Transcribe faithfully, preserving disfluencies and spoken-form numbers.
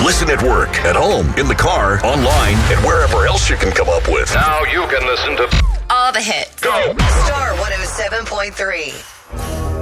Listen at work, at home, in the car, online, and wherever else you can come up with. Now you can listen to all the hits. Go! Star one oh seven point three.